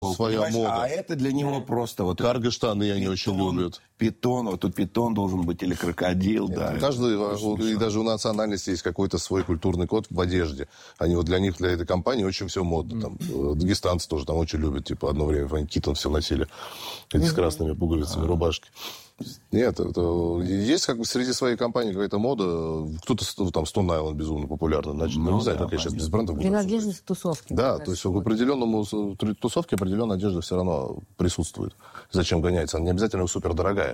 своя мода. А это для него просто вот... Карго-штаны они очень любят. Питон, вот тут питон должен быть, или крокодил, да. Каждый, и даже у национальности есть какой-то свой культурный код в одежде. Они вот для них, для этой компании очень все модно. Там, дагестанцы тоже там очень любят, типа, одно время Вань Китон все носили. Эти с красными пуговицами рубашки. Нет, это есть как бы среди своей компании какая-то мода. Кто-то там Stone Island безумно популярно. Значит, не знаю, как я сейчас без брендов буду. Принадлежность к тусовке. Да, то есть в определенном тусовке определенная одежда все равно присутствует. Зачем гоняется? Она не обязательно супер дорогая.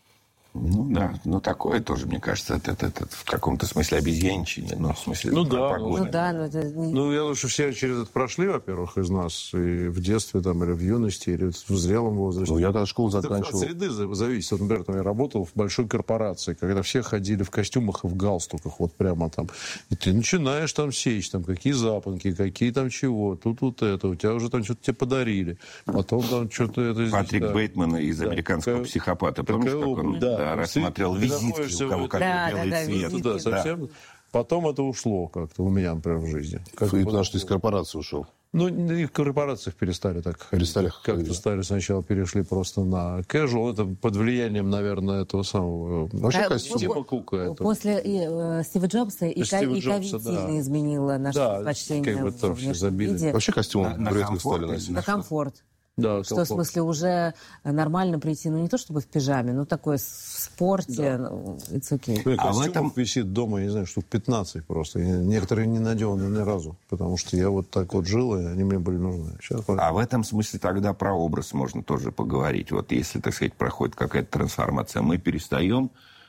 Ну да, ну такое тоже, мне кажется, это в каком-то смысле обезьянчине, но в смысле Ну да, но это... Ну, я думаю, что все через это прошли, во-первых, из нас, и в детстве, там, или в юности, или в зрелом возрасте. Ну, я когда школу Это заканчивал... от среды зависит. Вот, например, там, я работал в большой корпорации, когда все ходили в костюмах и в галстуках, вот прямо там. И ты начинаешь там сечь, там, какие запонки, какие там чего, тут вот это, у тебя уже там что-то тебе подарили. Потом там что-то это... Патрик Бейтман из «Американского психопата». Помнишь, как он рассмотрел визитки, у кого как белый цвет. Да, совсем. Потом это ушло как-то у меня, например, в жизни. Потому что из корпорации ушел. Ну, и в корпорациях перестали так. Перестали как-то стали сначала, перешли просто на casual. Это под влиянием, наверное, этого самого... Вообще костюм. Типа Кука. После Стива Джобса и ковид сильно изменила наше предпочтение как бы в внешнем виде. Вообще костюм редко стали носить. На комфорт. Да, что, в смысле, уже нормально прийти, ну, не то чтобы в пижаме, но такое в спорте, it's okay. Костюмов висит дома, я не знаю, штук 15 просто. Некоторые не надеваны ни разу, потому что я вот так вот жил, и они мне были нужны. Сейчас... А в этом смысле тогда про образ можно тоже поговорить. Вот если, так сказать, проходит какая-то трансформация, мы перестаем,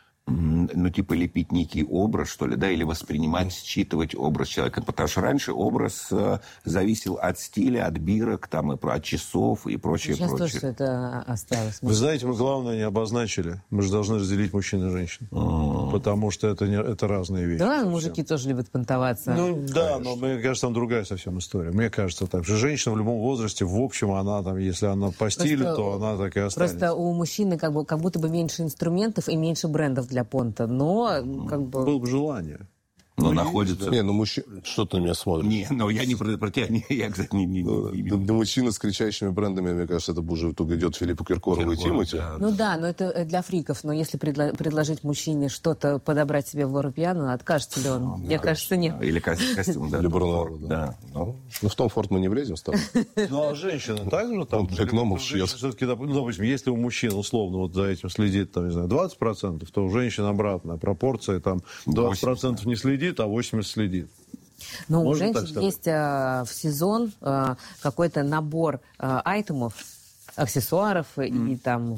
ну, типа, лепить некий образ, что ли, да, или воспринимать, считывать образ человека. Потому что раньше образ зависел от стиля, от бирок, там, и от часов и прочее. Сейчас тоже все это осталось. Вы знаете, мы главное не обозначили. Мы же должны разделить мужчин и женщин. Потому что это разные вещи. Да, мужики тоже любят понтоваться. Ну, да, но мне кажется, там другая совсем история. Мне кажется так. Что женщина в любом возрасте, в общем, она там, если она по стилю, то она так и останется. Просто у мужчины как будто бы меньше инструментов и меньше брендов для понта, но как бы... Было бы желание. Но находится... Не, ну мужчина... Что ты на меня смотришь? Не, ну я не про тебя, я, кстати, не... Для мужчины с кричащими брендами, мне кажется, это уже тут идет Филиппу Киркорову и Тимати. Да. Ну да, но это для фриков. Но если предложить мужчине что-то подобрать себе в Лоро Пиано, откажется ли он? Мне кажется, нет. Или костюм, да. Или Бруно, да. Ну, в том Форд мы не влезем с тобой. Ну, а женщина также там... Для гномов шьет. Все-таки, ну, допустим, если у мужчин, условно, вот за этим следит, там, не знаю, 20%, то у женщин обратная пропорция, там, 20% не следит, а 80% следит. Ну, у женщин есть в сезон какой-то набор айтемов, аксессуаров и там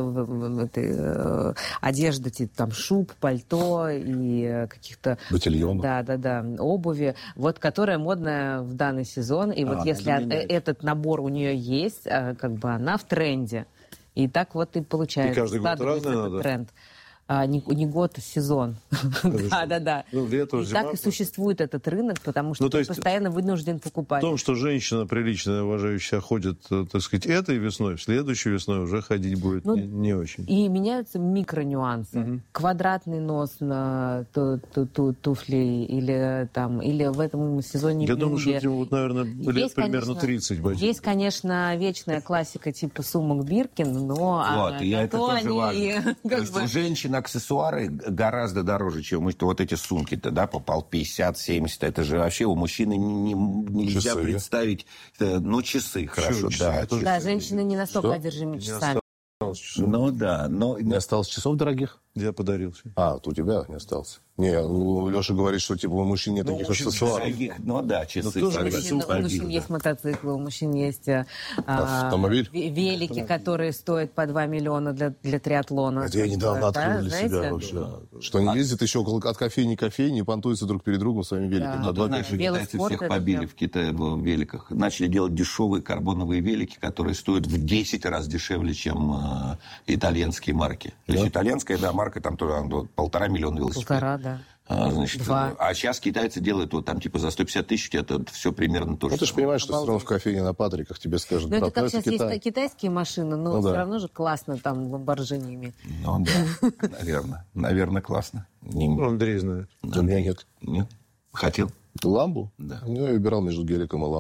одежды, типа там шуб, пальто и каких-то... Ботильонов. Да, обуви, вот, которая модная в данный сезон. И вот если этот набор у нее есть, как бы она в тренде. И так вот и получается. И каждый год разный надо? Тренд. Не год, а сезон. Да. Ну, лето, и зима, так и существует этот рынок, потому что ты постоянно вынужден покупать. В том, что женщина приличная, уважающая, ходит, так сказать, этой весной, в следующей весной уже ходить будет не очень. И меняются микронюансы. Квадратный нос на туфли или в этом сезоне я думаю, что вот, наверное, лет примерно 30 будет. Есть, конечно, вечная классика типа сумок Биркин, но... Вот, и это тоже важно. То есть у женщин аксессуары гораздо дороже, чем вот эти сумки-то, да, по 50-70. Это же вообще у мужчины нельзя представить. Ну, часы, хорошо, да. Да, женщины не настолько одержимы часами. Ну, да. Не осталось часов дорогих? Я подарил все. Вот у тебя не остался. Не, Леша говорит, что типа у мужчин нет таких аксессуаров. Ну да, часы. У мужчин есть мотоциклы, у мужчин есть автомобиль, велики, которые стоят по 2 миллиона для триатлона. Это я недавно открыл для себя вообще. Что они ездят еще от кофейни к кофейне, понтуются друг перед другом своими великами. Да. Знаешь, китайцы всех побили в Китае в великах. Начали делать дешевые карбоновые велики, которые стоят в 10 раз дешевле, чем итальянские марки. То есть итальянская, марка там тоже 1,5 миллиона велосипедов. 1,5, да. А сейчас китайцы делают вот там типа за 150 тысяч, это все примерно то же. Ну, ты же понимаешь, что все равно в кофейне на Патриках тебе скажут, это как сейчас Китай. есть китайские машины, но все равно же классно там ламборджиниями. Ну да, наверное, классно. Андрей знает. У меня нет. Нет? Хотел? Ламбу? Да. Я выбирал между геликом и ламбой.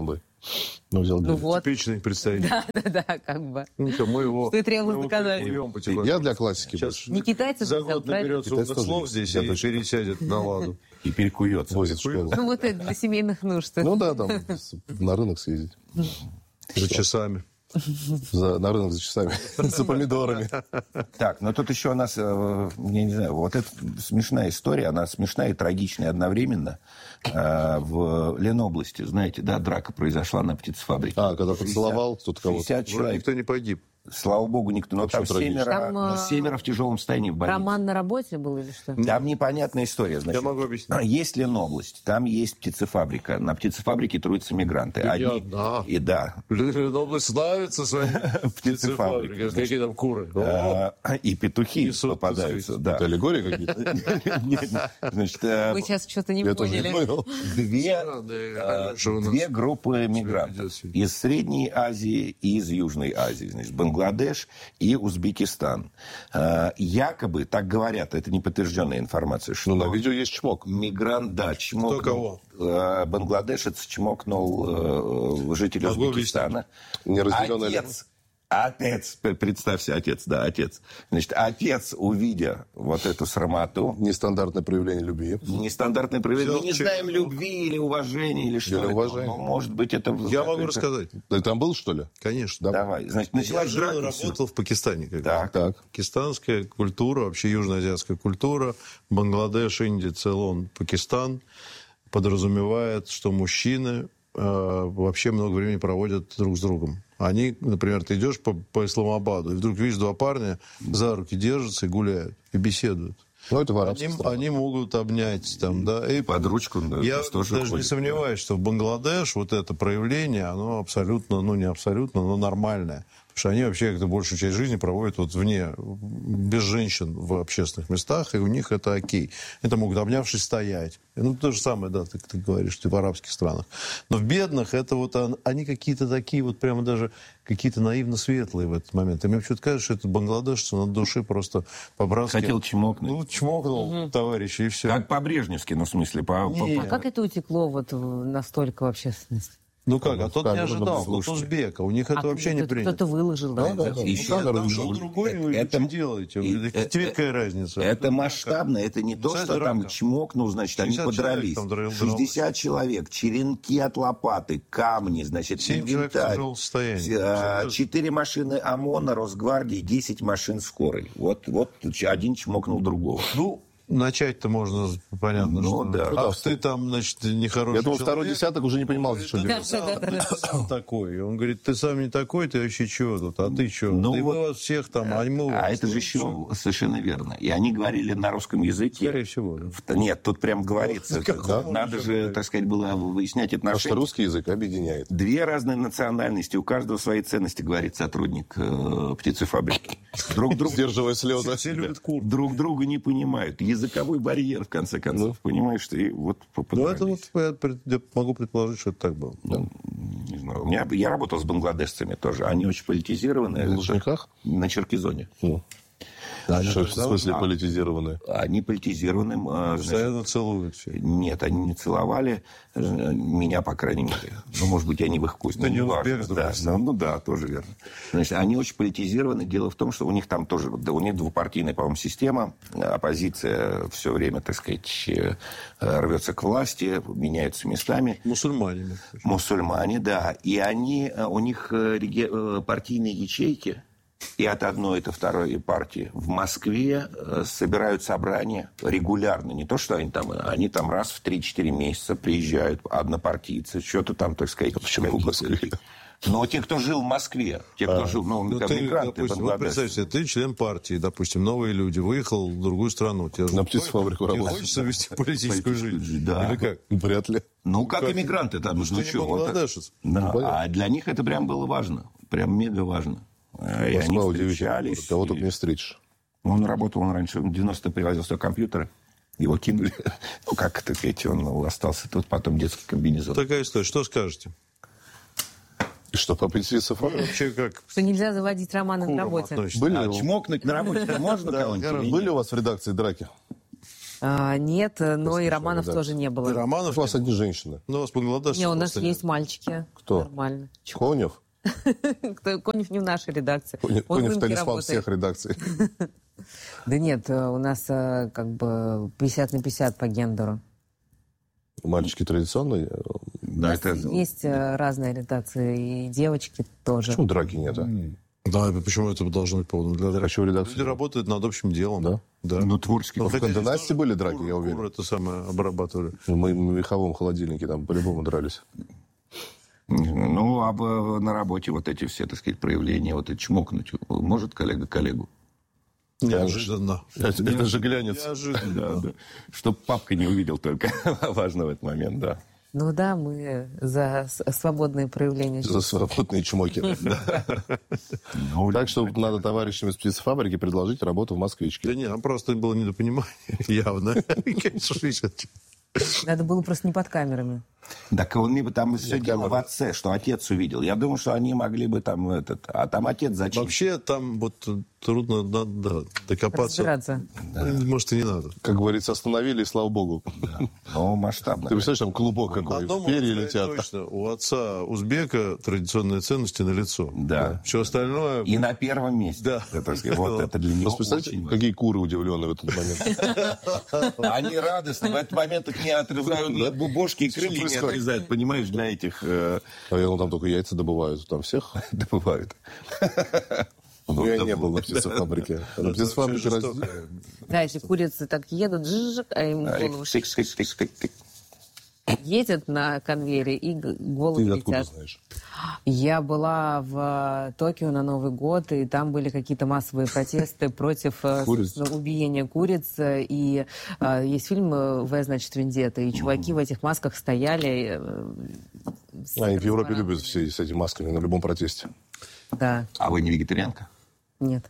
Ну, взял Ну вот. Типичный представитель. Да, как бы. Ну-ка, мы его... Что и требовалось доказать. Я для классики Сейчас Не китайцы за взял, год правильно? наберется Китайцы умных тоже слов есть. здесь Я и точно. пересядет на ладу. И перекуется. возит в школу. Ну вот это для семейных нужд. Ну да, там на рынок съездить. За часами. На рынок за часами. За помидорами. Так, но тут еще у нас, я не знаю, вот эта смешная история, она смешная и трагичная одновременно. В Ленобласти, знаете, да, драка произошла на птицефабрике. А, когда поцеловал кто-то кого-то. 50 Вроде человек. никто не погиб. Слава богу, никто. Но там трагично. семеро в тяжелом состоянии в больнице. Роман на работе был или что? Там непонятная история. Значит, Я могу объяснить. Есть Ленобласть, там есть птицефабрика. На птицефабрике трудятся мигранты. И да. Ленобласть славится своей птицефабрикой. Какие там куры. И петухи Несут, попадаются. Да. Это аллегории какие-то? Значит, Вы сейчас что-то не Я тоже не поняли. понял. две группы мигрантов из Средней Азии и из Южной Азии. Значит, Бангладеш и Узбекистан. Якобы, так говорят, это не подтвержденная информация, что Ну, на видео есть чмок. мигрант, да, чмокнул. Кто кого? Бангладешец чмокнул жителя Могу Узбекистана. Неразделенная ли? Отец, представься, отец. Значит, отец, увидя вот эту срамоту, Нестандартное проявление любви. нестандартное проявление, мы не знаем любви или уважения, или что Или это. уважения. Ну, может быть, это... Я могу рассказать. Ты там был, что ли? Конечно. Давай. Значит, Я началась жил и драка. работал в Пакистане. Когда. Так. Пакистанская культура, вообще южноазиатская культура, Бангладеш, Индия, Цейлон, Пакистан подразумевает, что мужчины вообще много времени проводят друг с другом. Они, например, ты идешь по Исламабаду, и вдруг видишь два парня за руки держатся и гуляют, и беседуют. Ну, это в арабских странах. Они могут обнять там, да. И Под ручку, да, я тоже даже не ходит. сомневаюсь, что в Бангладеш вот это проявление, оно абсолютно, ну не абсолютно, но нормальное. Потому что они вообще как-то большую часть жизни проводят вот вне, без женщин в общественных местах, и у них это окей. Это могут, обнявшись, стоять. Ну, то же самое, да, ты говоришь, в арабских странах. Но в бедных это вот они какие-то такие вот прямо даже какие-то наивно светлые в этот момент. И мне почему-то кажется, что это бангладешцы на душе просто по-братски. Хотел чмокнуть. Ну, чмокнул товарищ, и все. Как по-брежневски, ну, в смысле, А как это утекло вот настолько в общественность? Ну как, а тот не камеру ожидал, вот слушайте. узбека, у них это вообще не принято. Кто-то выложил, да? Да. Еще Камера там вижу. Другой вы это- что делаете? Тебе какая разница? Это масштабно, это не то, Знаешь, что там драка. чмокнул, значит, они 60 подрались. человек там дрались. 60 человек, черенки от лопаты, камни, значит, 7 человек в инвентарь. тяжелом состоянии. 4 машины ОМОНа, Росгвардии, 10 машин скорой. Вот один чмокнул другого. Ну, начать-то можно, понятно, Ну, что... да. А ты там, значит, нехороший Я думал, второй человек. десяток уже не понимал, что Да, делать. да, да, да. Ты сам такой. Он говорит, ты сам не такой, ты вообще чего тут? А ты что? Ну да и вот. мы вас всех там, а мы А вас. это же еще совершенно верно. И они говорили на русском языке. Скорее всего. Да. Нет, тут прям говорится. Надо же, так сказать, было выяснять Потому что отношения. русский язык объединяет. Две разные национальности, у каждого свои ценности, говорит сотрудник птицефабрики. Друг друга Сдерживая слезы. Все любят кур. друг друга не понимают. Языковой барьер, в конце концов, понимаешь, и вот Ну, подрались. это вот я могу предположить, что это так было. Ну, не знаю. Я работал с бангладешцами тоже. Они очень политизированные. В Лужниках? На Черкизоне. Что, в смысле политизированные? Они политизированы. Значит, Постоянно целуют все. нет, они не целовали. Меня, по крайней мере. Ну, может быть, я не в их вкусе. Да не важно. узбек, с Да, другой стороны. ну да, тоже верно. Значит, они очень политизированы. Дело в том, что у них там тоже... Да, у них двупартийная, по-моему, система. Оппозиция все время, так сказать, рвется к власти, меняются местами. Мусульмане. Мусульмане, да. И у них партийные ячейки, и от одной, и от второй партии в Москве собирают собрания регулярно. Не то, что они там раз в 3-4 месяца приезжают, однопартийцы, что-то там, так сказать. Почему в Москве? Но те, кто жил в Москве, те, кто жил, Ну, как ты, мигранты, допустим, вот бангладешцы. представь себе, ты член партии, допустим, новые люди, выехал в другую страну. Тебе На птицефабрику тебе работать. хочется вести политическую жизнь? Да. Или как? Вряд ли. Ну, как иммигранты там. Ты не чё, вот так. бангладешец. Да, понятно. а для них это прям было важно. Прям мега важно. И они Москва удивительная. встречались. Кого и- только не встретишь. Он раньше, в 90-е привозил свои компьютеры. Его кинули. Ну, как это, сказать, он остался тут, потом детский комбинезон. Такая история. Что скажете? И что, по птицефабрике? Вообще как? Что нельзя заводить романы на работе. относитесь? Были, А чмокнуть на работе можно кого-нибудь? или были нет? у вас в редакции драки? Нет, но и романов тоже не было. И романов У вас одни женщины. Ну, у вас Бангладеш. Не, у нас есть мальчики. Кто? Нормально. Конев? Конев не в нашей редакции. Конев талисман всех редакций. Да нет, у нас как бы 50 на 50 по гендеру. Мальчики традиционные? Да, это... Есть разные ориентации, и девочки тоже. Почему драки нет, а? Да, почему это должно быть поводом для драки? А чего редакция? Люди работают над общим делом. Да? Да. Ну, творческий. В Канденасте были драки, я уверен. Куры это самое обрабатывали. Мы в меховом холодильнике там по-любому дрались. Ну, а на работе вот эти все, так сказать, проявления, вот это чмокнуть, может коллега коллегу? Неожиданно. Это же глянец. Да, да. Чтоб папка не увидел только. Важно в этот момент, да. Ну да, мы за свободные проявления. За свободные чмоки. Так что надо товарищам из птицефабрики предложить работу в «Москвичке». Да нет, там просто было недопонимание явно. Надо было просто не под камерами. Так он бы там все дело в отце, что отец увидел. Я думаю, что они могли бы там а там отец зачем? Вообще там вот трудно докопаться. Разбираться. Может, и не надо. Как говорится, остановили, и слава богу. Ну, масштабно. Ты представляешь, там клубок какой, перья летят. Точно, у отца узбека традиционные ценности налицо. Да. Все остальное... И на первом месте. Да. Вот это для него Представляете, очень... какие куры удивленные в этот момент. Они радостны. В этот момент их не отрезают бошки и крылья не отрезают, понимаешь, для этих... Наверное, там только яйца добывают. Там всех добывают. Ну, я не был на птицефабрике. На птицефабрике Да, если курицы так едут, а им голову едет на конвейере, и головы Ты откуда летят. знаешь? Я была в Токио на Новый год, и там были какие-то массовые протесты против собственно, убиения куриц. И есть фильм «В, значит, Вендетта», и чуваки в этих масках стояли. Они в Европе любят все с этими масками на любом протесте. Да. А вы не вегетарианка? Нет.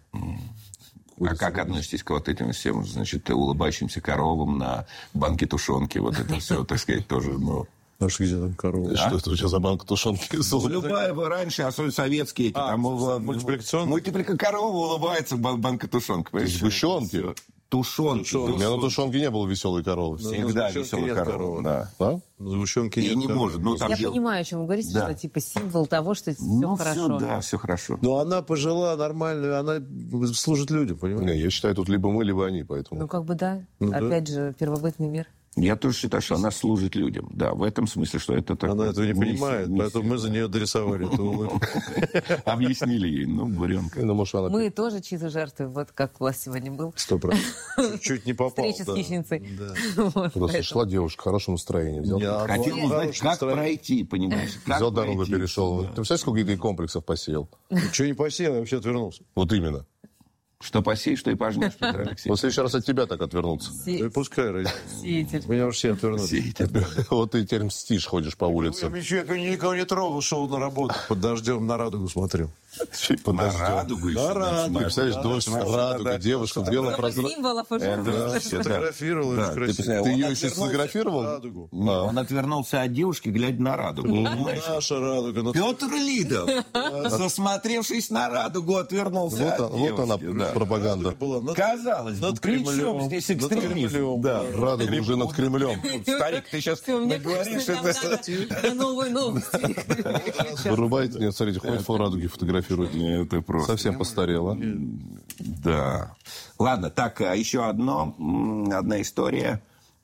А как относитесь к вот этим всем, значит, улыбающимся коровам на банке тушенки? Вот это все, так сказать, тоже, ну... А что, где там корова? Что это у тебя за банка тушенки? Любая раньше, особенно советские эти, там... Мультипликационная? Корова улыбается, банка тушенка. Сгущенки? Тушенки. У меня на тушенке не было веселой коровы. Всегда веселая корова. Да. А? Сгущенки И нет. не может. Ну, там Я понимаю, о чем вы говорите, Да. что типа символ того, что все ну, хорошо. все, да, все хорошо. Но она пожила нормально, она служит людям, понимаешь? Не, я считаю, тут либо мы, либо они, поэтому... Ну, как бы да. Ну, да. Опять же, первобытный мир. Я тоже считаю, что она служит людям. Да, в этом смысле, что это так. Она этого не понимает, поэтому мы за нее дорисовали эту улыбку. Объяснили ей, ну, буренка. Ну, может, она... Мы тоже чьи-то жертвы. Вот как у вас сегодня был. 100%. Чуть не попал. Встреча с хищницей. Да. Вот, Просто поэтому. шла девушка в хорошем настроении. Взял, Хотел узнать, как пройти, понимаешь? Как взял дорогу, пройти. перешел. Ты представляешь, сколько ты комплексов посеял? Что не посеял, я вообще отвернулся. Вот именно. Что посеешь, что и пожнешь, Петр Алексеевич. Вот в следующий раз от тебя так отвернуться. Да и пускай, ради. Сеятель. Меня уже все отвернули. Вот ты теперь мстишь, ходишь по Я улице. никого не трогал, шел на работу. Под дождем на радугу смотрел. Под На дождем. радугу еще. На радугу. Ты представляешь, дождь, радуга, девушка в белом прозрачном... Символов уже. Фотографировал, Да, очень ты красиво. представляешь, Ты он ее еще отвернулся- сфотографировал? Радугу. Он отвернулся от девушки, глядя на радугу. Понимаешь? Наша радуга. Ну, Петр Лидов, засмотревшись на радугу, отвернулся от Вот она, девушки. Да. пропаганда. была над Казалось бы, над при чем Кремлем. здесь Над экстремизм? Кремлем. Да. Радуга уже над Кремлем. Старик, ты сейчас Все, мне говоришь, кажется, нам это... надо на новые новости. Вырубайте, нет, смотрите, ходит по радуге фотографирует. Это просто... Совсем постарела. Да. Ладно, так, еще одна история.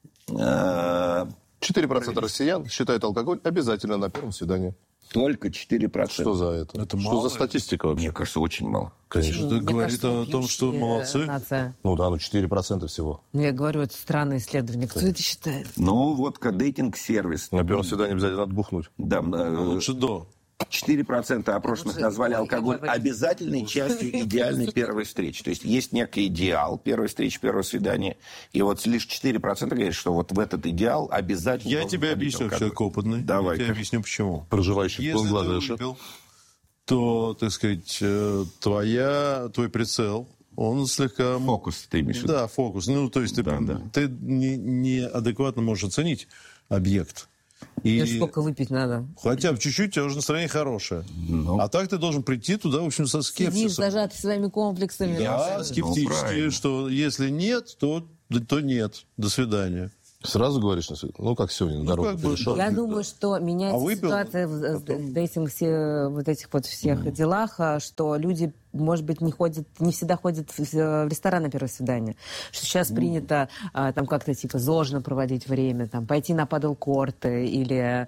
4% россиян считают алкоголь обязательно на первом свидании. Только 4%. Что за это? Это Что мало. за статистика вообще? Мне кажется, очень мало. Конечно. Это Мне говорит кажется, о том, что пьющие молодцы. нация. Ну да, 4% всего. Ну, я говорю, это странное исследование. Кто это считает? Ну, вот дейтинг-сервис. На первом свидании обязательно надо бухнуть. Да, Лучше до. 4% опрошенных назвали алкоголь обязательной частью идеальной первой встречи. То есть есть некий идеал первой встречи, первого свидания. И вот лишь 4% говорят, что вот в этот идеал обязательно... Я должен тебе входить объясню, алкоголь. человек опытный. Давай. Я тебе объясню, почему. Проживающий в Если ты Бангладеше. выпил, то, так сказать, твой прицел, он слегка... Фокус ты имеешь в виду? Да, фокус. Ну, то есть ты неадекватно можешь оценить объект. И Сколько выпить надо? хотя бы чуть-чуть, у тебя уже настроение хорошее. А так ты должен прийти туда, в общем, со Сидишь, скепсисом. зажатый своими комплексами. Да, Ну, скептически, правильно. что если нет, то да, то нет. До свидания. Сразу говоришь, ну, как сегодня, на дорогу перешел. Я думаю, что меняется ситуация в этих всех делах, что люди, может быть, не всегда ходят в ресторан на первое свидание. Что сейчас принято там как-то типа зожно проводить время, там, пойти на падл-корты или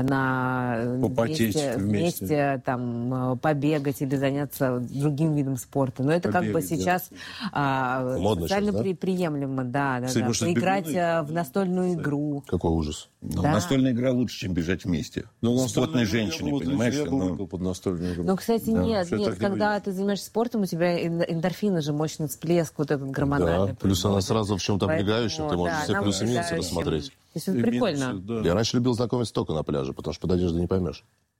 вместе там, побегать или заняться другим видом спорта. Но это как бы сейчас социально приемлемо, да. Поиграть в настольную игру. Какой ужас. Настольная игра лучше, чем бежать вместе. С плотной женщиной, понимаешь? Я бы под настольную игру. Ну, кстати, нет, когда ты занимаешься спортом, у тебя эндорфины же, мощный всплеск вот этот гормональный. Да, плюс она сразу в чем-то облегающая, ты можешь все плюсы и минусы рассмотреть. То есть это прикольно. Я раньше любил знакомиться только на пляже, потому что под одеждой не поймешь.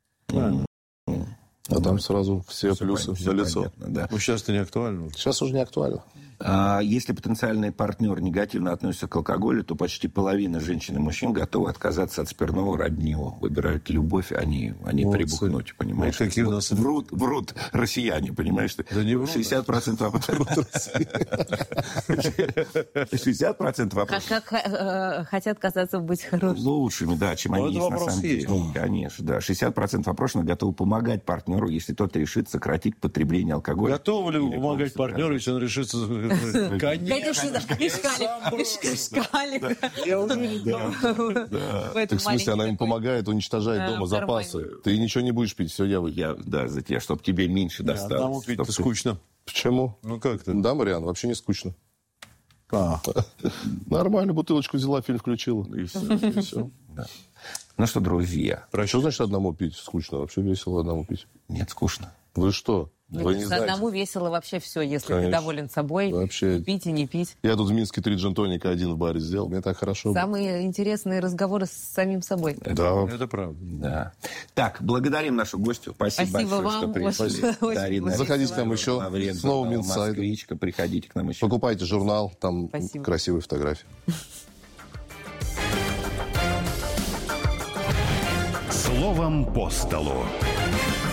А там сразу все плюсы на лицо. Да. Ну, сейчас это не актуально. Сейчас уже не актуально. Если потенциальный партнер негативно относится к алкоголю, то почти половина женщин и мужчин готовы отказаться от спиртного ради него. Выбирают любовь, а не прибухнуть, понимаешь? Вот какие у нас... Врут россияне, понимаешь? Да не врут. 60% вопросов. 60% вопросов. Как хотят казаться быть хорошими. Лучшими, да, чем они есть на самом деле. Конечно, да. 60% опрошенных готовы помогать партнеру, если тот решит сократить потребление алкоголя. Готовы ли помогать партнеру, если он решится... Конечно, да. Я уже не Так в смысле, она им помогает, уничтожает дома запасы. Ты ничего не будешь пить, все, я выпью. Да, за тебя, чтобы тебе меньше досталось. Одному пить-то скучно. Почему? Ну как ты? Да, Мариан, вообще не скучно. Нормально, бутылочку взяла, фильм включила. И все. Ну что, друзья. Что значит одному пить? Скучно. Вообще весело одному пить. Нет, скучно. Вы что? Вы не знаете? Одному весело вообще все, если ты доволен собой. Вообще. Пить и не пить. Я тут в Минске 3 джин-тоника один в баре сделал. Мне так хорошо. Самые интересные разговоры с самим собой. Да. Это правда. Да. Так, благодарим нашу гостью. Спасибо большое, вам, что пришли. Дарина, заходите к нам еще. Лавренцева, С новым инсайдом. Москвичка, приходите к нам еще. Покупайте журнал, там Спасибо. красивые фотографии. Словом по столу.